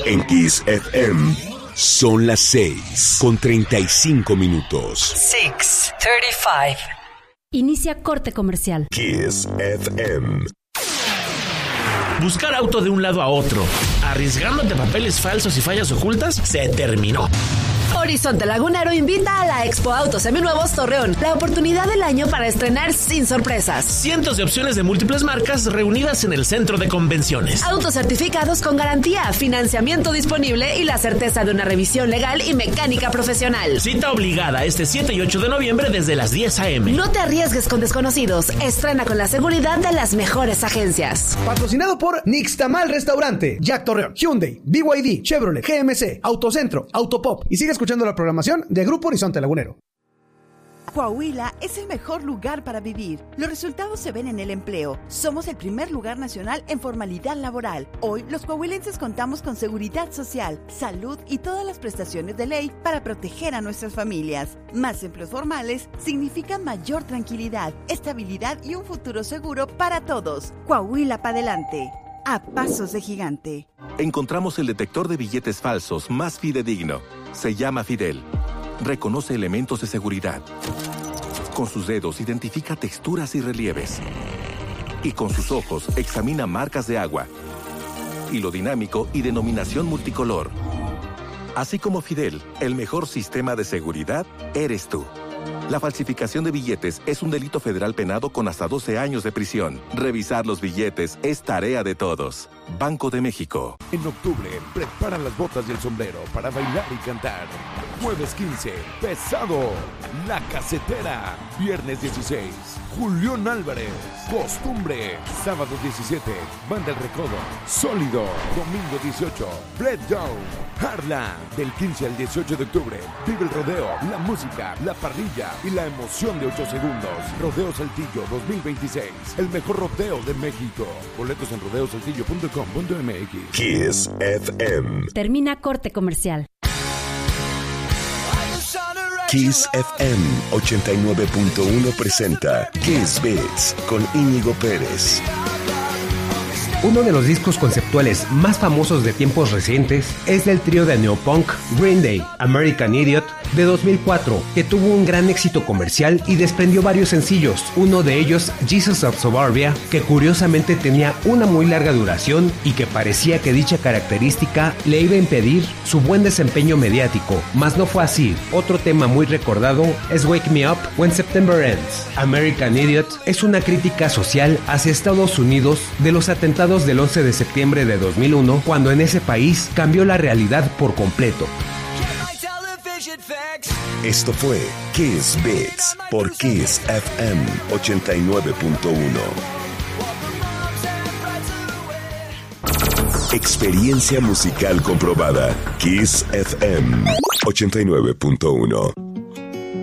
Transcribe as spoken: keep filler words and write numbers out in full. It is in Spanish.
En Kiss F M son las seis con treinta y cinco minutos. seis treinta y cinco. Inicia corte comercial. Kiss F M. Buscar auto de un lado a otro, arriesgándote papeles falsos y fallas ocultas, se terminó. Horizonte Lagunero invita a la Expo Autos Seminuevos Torreón, la oportunidad del año para estrenar sin sorpresas. Cientos de opciones de múltiples marcas reunidas en el centro de convenciones. Autos certificados con garantía, financiamiento disponible y la certeza de una revisión legal y mecánica profesional. Cita obligada este siete y ocho de noviembre desde las diez a.m. No te arriesgues con desconocidos, estrena con la seguridad de las mejores agencias. Patrocinado por Nixtamal Restaurante, Jack Torreón, Hyundai, B Y D, Chevrolet, G M C, Autocentro, Autopop y sigue escuchando la programación de Grupo Horizonte Lagunero. Coahuila es el mejor lugar para vivir. Los resultados se ven en el empleo. Somos el primer lugar nacional en formalidad laboral. Hoy, los coahuilenses contamos con seguridad social, salud y todas las prestaciones de ley para proteger a nuestras familias. Más empleos formales significan mayor tranquilidad, estabilidad y un futuro seguro para todos. Coahuila para adelante. A pasos de gigante. Encontramos el detector de billetes falsos más fidedigno. Se llama Fidel. Reconoce elementos de seguridad. Con sus dedos identifica texturas y relieves. Y con sus ojos examina marcas de agua, hilo dinámico y denominación multicolor. Así como Fidel, el mejor sistema de seguridad eres tú. La falsificación de billetes es un delito federal penado con hasta doce años de prisión. Revisar los billetes es tarea de todos. Banco de México. En octubre, prepara las botas y el sombrero para bailar y cantar. Jueves quince, Pesado, La Casetera. Viernes dieciséis, Julián Álvarez, Costumbre. Sábado diecisiete, Banda El Recodo, Sólido. Domingo dieciocho, Fred Down, Harla. Del quince al dieciocho de octubre, vive el rodeo, la música, la parrilla y la emoción de ocho segundos. Rodeo Saltillo dos mil veintiséis, el mejor rodeo de México. Boletos en rodeo saltillo punto com punto m x. Kiss F M. Termina corte comercial. Kiss F M ochenta y nueve punto uno presenta Kiss Beats con Íñigo Pérez. Uno de los discos conceptuales más famosos de tiempos recientes es del trío de neopunk Green Day, American Idiot, de dos mil cuatro, que tuvo un gran éxito comercial y desprendió varios sencillos, uno de ellos Jesus of Suburbia, que curiosamente tenía una muy larga duración y que parecía que dicha característica le iba a impedir su buen desempeño mediático, mas no fue así. Otro tema muy recordado es Wake Me Up When September Ends. American Idiot es una crítica social hacia Estados Unidos de los atentados del once de septiembre de dos mil uno, cuando en ese país cambió la realidad por completo. Esto fue Kiss Beats por Kiss F M ochenta y nueve punto uno. Experiencia musical comprobada. Kiss F M ochenta y nueve punto uno.